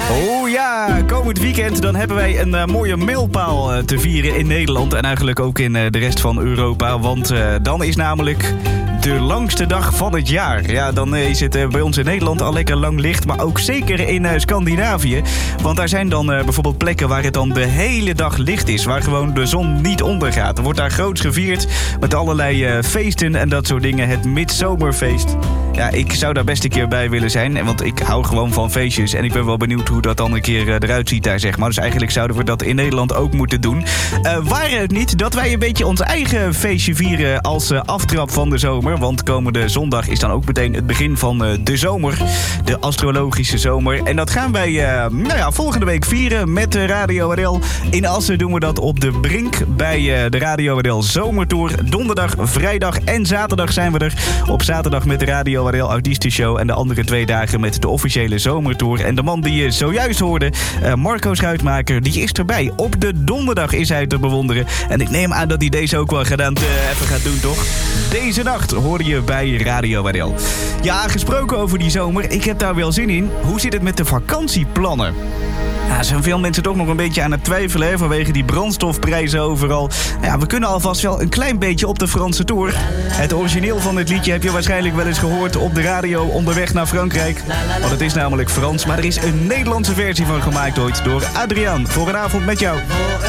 Oh ja, komend weekend dan hebben wij een mooie mijlpaal te vieren in Nederland. En eigenlijk ook in de rest van Europa. Want dan is namelijk de langste dag van het jaar. Ja, dan is het bij ons in Nederland al lekker lang licht. Maar ook zeker in Scandinavië. Want daar zijn dan bijvoorbeeld plekken waar het dan de hele dag licht is. Waar gewoon de zon niet ondergaat. Er wordt daar groots gevierd met allerlei feesten en dat soort dingen. Het Midzomerfeest. Ja, ik zou daar best een keer bij willen zijn. Want ik hou gewoon van feestjes. En ik ben wel benieuwd hoe dat dan een keer eruit ziet daar, zeg maar. Dus eigenlijk zouden we dat in Nederland ook moeten doen. Waar het niet dat wij een beetje ons eigen feestje vieren als aftrap van de zomer. Want komende zondag is dan ook meteen het begin van de zomer. De astrologische zomer. En dat gaan wij volgende week vieren met de Radio RL. In Assen doen we dat op de Brink bij de Radio RL Zomertour. Donderdag, vrijdag en zaterdag zijn we er. Op zaterdag met de Radio RL Artiestenshow. En de andere 2 dagen met de officiële Zomertour. En de man die je zojuist hoorde, Marco Schuitmaker, die is erbij. Op de donderdag is hij te bewonderen. En ik neem aan dat hij deze ook wel even gaat doen, toch? Deze nacht hoorde je bij Radio RL. Ja, gesproken over die zomer, ik heb daar wel zin in. Hoe zit het met de vakantieplannen? Er zijn veel mensen toch nog een beetje aan het twijfelen, hè, vanwege die brandstofprijzen overal. Ja, we kunnen alvast wel een klein beetje op de Franse tour. Het origineel van dit liedje heb je waarschijnlijk wel eens gehoord op de radio onderweg naar Frankrijk. Want het is namelijk Frans, maar er is een Nederlandse versie van gemaakt ooit door Adriaan. Voor een avond met jou.